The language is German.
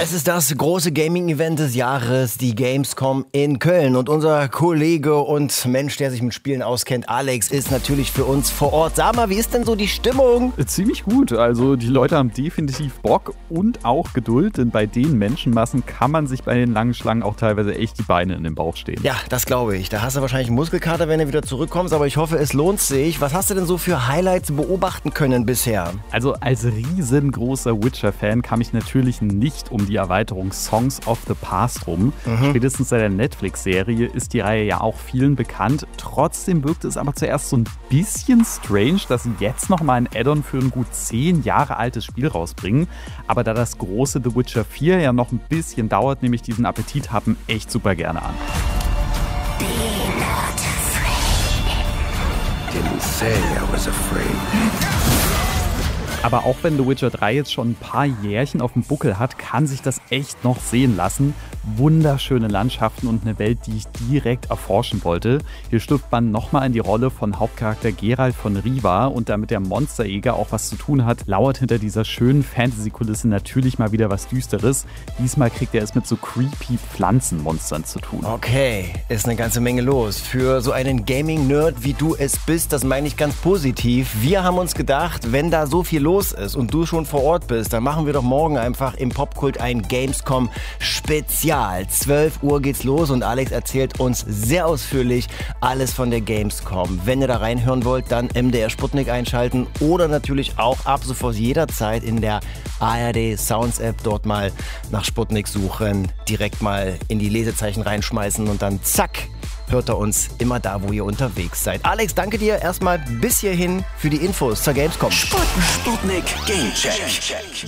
Es ist das große Gaming-Event des Jahres, die Gamescom in Köln. Und unser Kollege und Mensch, der sich mit Spielen auskennt, Alex, ist natürlich für uns vor Ort. Sag mal, wie ist denn so die Stimmung? Ziemlich gut. Also die Leute haben definitiv Bock und auch Geduld, denn bei den Menschenmassen kann man sich bei den langen Schlangen auch teilweise echt die Beine in den Bauch stehen. Ja, das glaube ich. Da hast du wahrscheinlich einen Muskelkater, wenn du wieder zurückkommst, aber ich hoffe, es lohnt sich. Was hast du denn so für Highlights beobachten können bisher? Also als riesengroßer Witcher-Fan kam ich natürlich nicht um die Erweiterung Songs of the Past rum. Spätestens seit der Netflix-Serie ist die Reihe ja auch vielen bekannt. Trotzdem wirkte es aber zuerst so ein bisschen strange, dass sie jetzt nochmal ein Add-on für ein gut 10 Jahre altes Spiel rausbringen. Aber da das große The Witcher 4 ja noch ein bisschen dauert, nehme ich diesen Appetit haben echt super gerne an. Be not afraid. Didn't say I was afraid. Aber auch wenn The Witcher 3 jetzt schon ein paar Jährchen auf dem Buckel hat, kann sich das echt noch sehen lassen. Wunderschöne Landschaften und eine Welt, die ich direkt erforschen wollte. Hier schlüpft man nochmal in die Rolle von Hauptcharakter Geralt von Riva und damit der Monsterjäger auch was zu tun hat, lauert hinter dieser schönen Fantasy-Kulisse natürlich mal wieder was Düsteres. Diesmal kriegt er es mit so creepy Pflanzenmonstern zu tun. Okay, ist eine ganze Menge los. Für so einen Gaming-Nerd, wie du es bist, das meine ich ganz positiv. Wir haben uns gedacht, wenn da so viel los ist und du schon vor Ort bist, dann machen wir doch morgen einfach im Popkult ein Gamescom-Spezial. 12 Uhr geht's los und Alex erzählt uns sehr ausführlich alles von der Gamescom. Wenn ihr da reinhören wollt, dann MDR Sputnik einschalten oder natürlich auch ab sofort jederzeit in der ARD Sounds App dort mal nach Sputnik suchen, direkt mal in die Lesezeichen reinschmeißen und dann zack, hört er uns immer da, wo ihr unterwegs seid. Alex, danke dir erstmal bis hierhin für die Infos zur Gamescom. Sputnik Game Check.